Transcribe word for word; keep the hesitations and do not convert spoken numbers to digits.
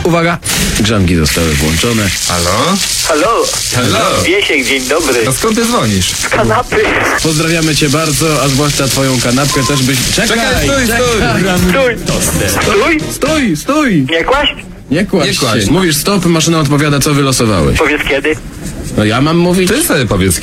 Uwaga, grzanki zostały włączone. Halo? Halo? Halo? Wiesiek, dzień dobry. A skąd ty dzwonisz? Z kanapy. Pozdrawiamy cię bardzo, a zwłaszcza twoją kanapkę też byś... Czekaj, Czekaj, stój, stój. Stój. Stój. Stój, stój! Nie kłaść? Nie kładź Nie kładź. się. Mówisz stop, maszyna odpowiada, co wylosowałeś. Powiedz kiedy. No ja mam mówić? Ty sobie powiedz